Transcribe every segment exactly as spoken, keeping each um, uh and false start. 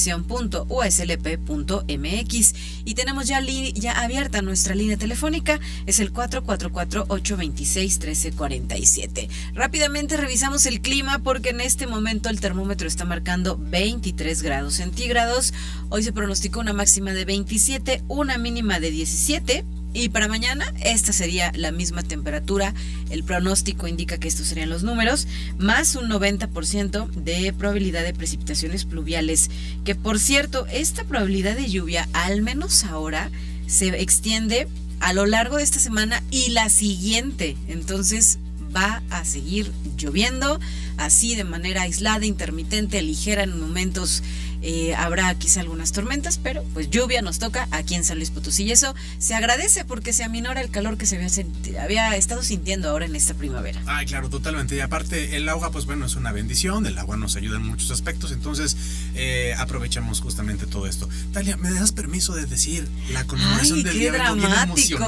previsión punto u s l p punto m x. Y tenemos ya, li- ya abierta nuestra línea telefónica, es el cuatro cuatro cuatro, ocho dos seis, uno tres cuatro siete. Rápidamente revisamos el clima porque en este momento el termómetro está marcando veintitrés grados centígrados. Hoy se pronosticó una máxima de veintisiete, una mínima de diecisiete. Y para mañana esta sería la misma temperatura. El pronóstico indica que estos serían los números, más un noventa por ciento de probabilidad de precipitaciones pluviales, que por cierto, esta probabilidad de lluvia, al menos ahora, se extiende a lo largo de esta semana y la siguiente. Entonces va a seguir lloviendo, así de manera aislada, intermitente, ligera en momentos. Eh, habrá quizá algunas tormentas, pero pues lluvia nos toca aquí en San Luis Potosí y eso se agradece porque se aminora el calor que se había, senti- había estado sintiendo ahora en esta primavera. Ay, claro, totalmente. Y aparte el agua, pues bueno, es una bendición, el agua nos ayuda en muchos aspectos, entonces eh, aprovechamos justamente todo esto. Talia, ¿me das permiso de decir la conmemoración Ay, del qué día? dramático.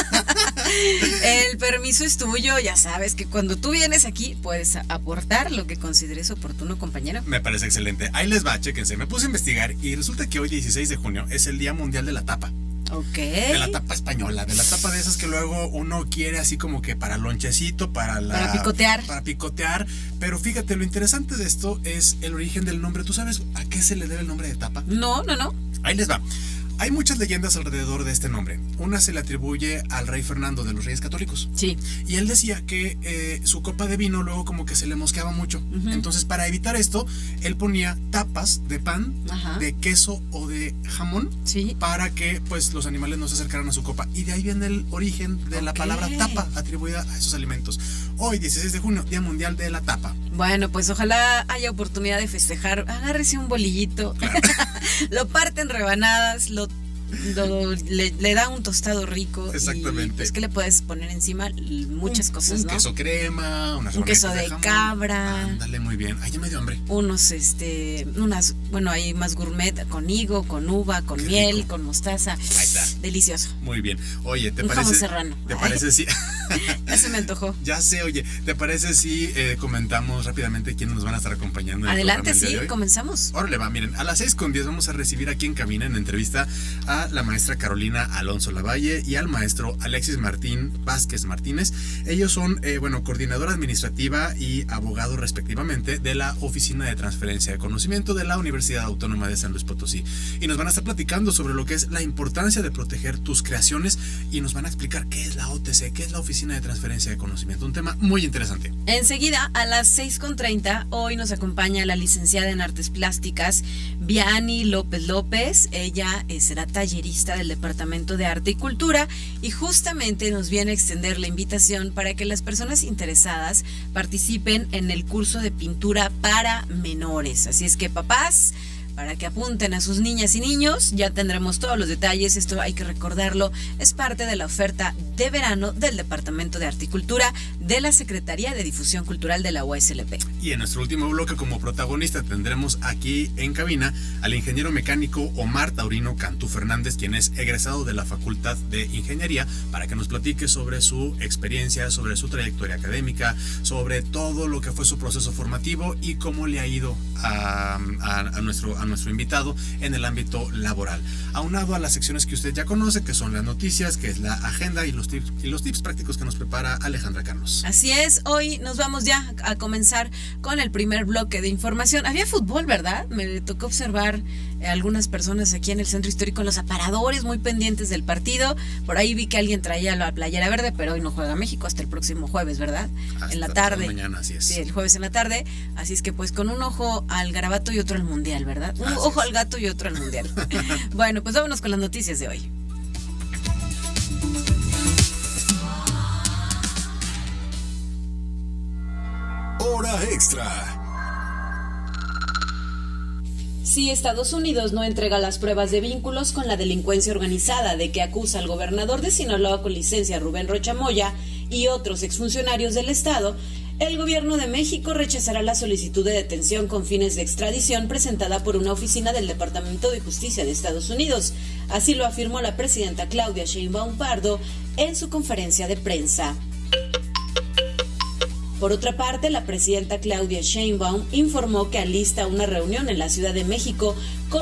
El permiso es tuyo, ya sabes que cuando tú vienes aquí puedes aportar lo que consideres oportuno, compañero. Me parece excelente. Ahí les va, chéquense. Me puse a investigar y resulta que hoy, dieciséis de junio, es el Día Mundial de la Tapa. Ok. De la tapa española, de la tapa de esas que luego uno quiere así como que para lonchecito, para la... Para picotear. Para picotear. Pero fíjate, lo interesante de esto es el origen del nombre. ¿Tú sabes a qué se le debe el nombre de tapa? No, no, no. Ahí les va. Hay muchas leyendas alrededor de este nombre. Una se le atribuye al rey Fernando de los Reyes Católicos. Sí. Y él decía que eh, su copa de vino luego como que se le mosqueaba mucho. Uh-huh. Entonces, para evitar esto, él ponía tapas de pan, Ajá. de queso o de jamón, sí. para que pues los animales no se acercaran a su copa. Y de ahí viene el origen de okay. la palabra tapa atribuida a esos alimentos. Hoy, dieciséis de junio, Día Mundial de la Tapa. Bueno, pues ojalá haya oportunidad de festejar. Agárrese un bolillito, claro. Lo parte en rebanadas, lo Lo, le, le da un tostado rico. Exactamente. Y pues que le puedes poner encima muchas un, cosas, un ¿no? queso crema, unas un queso de, de cabra. Ándale, muy bien. Ay, ya me dio hambre. Unos, este, unas, bueno, hay más gourmet con higo, con uva, con Qué miel, rico. Con mostaza. Ahí está. Delicioso. Muy bien. Oye, ¿te un parece? Jamón serrano. ¿Te parece si? Ya se me antojó. Ya sé, oye, ¿te parece si eh, comentamos rápidamente quiénes nos van a estar acompañando? En Adelante, el sí, comenzamos. Órale, va, miren, a las seis con diez vamos a recibir aquí en cabina en entrevista a la maestra Carolina Alonso Lavalle y al maestro Alexis Martín Vázquez Martínez. Ellos son, eh, bueno, coordinadora administrativa y abogado respectivamente de la Oficina de Transferencia de Conocimiento de la Universidad Autónoma de San Luis Potosí. Y nos van a estar platicando sobre lo que es la importancia de proteger tus creaciones y nos van a explicar qué es la O T C, qué es la Oficina de Transferencia de Conocimiento. Un tema muy interesante. Enseguida, a las seis con treinta, hoy nos acompaña la licenciada en Artes Plásticas, Viani López López. Ella eh, será tallerista del Departamento de Arte y Cultura y justamente nos viene a extender la invitación para que las personas interesadas participen en el curso de pintura para menores. Así es que, papás, para que apunten a sus niñas y niños, ya tendremos todos los detalles. Esto hay que recordarlo, es parte de la oferta de verano del Departamento de Arte y Cultura de la Secretaría de Difusión Cultural de la U S L P. Y en nuestro último bloque como protagonista tendremos aquí en cabina al ingeniero mecánico Omar Taurino Cantú Fernández, quien es egresado de la Facultad de Ingeniería, para que nos platique sobre su experiencia, sobre su trayectoria académica, sobre todo lo que fue su proceso formativo y cómo le ha ido a, a, a nuestro a nuestro invitado en el ámbito laboral. Aunado a las secciones que usted ya conoce, que son las noticias, que es la agenda y los tips, y los tips prácticos que nos prepara Alejandra Carlos. Así es, hoy nos vamos ya a comenzar con el primer bloque de información. Había fútbol, ¿verdad? Me tocó observar eh, algunas personas aquí en el centro histórico en los aparadores muy pendientes del partido. Por ahí vi que alguien traía la playera verde, pero hoy no juega México hasta el próximo jueves, ¿verdad? Hasta en la tarde. Mañana, así es. Sí, el jueves en la tarde. Así es que pues con un ojo al garabato y otro al mundial, ¿verdad? Un Así ojo es. al gato y otro al mundial. Bueno, pues vámonos con las noticias de hoy. Hora extra. Si Estados Unidos no entrega las pruebas de vínculos con la delincuencia organizada de que acusa al gobernador de Sinaloa con licencia Rubén Rocha Moya y otros exfuncionarios del estado, el gobierno de México rechazará la solicitud de detención con fines de extradición presentada por una oficina del Departamento de Justicia de Estados Unidos. Así lo afirmó la presidenta Claudia Sheinbaum Pardo en su conferencia de prensa. Por otra parte, la presidenta Claudia Sheinbaum informó que alista una reunión en la Ciudad de México con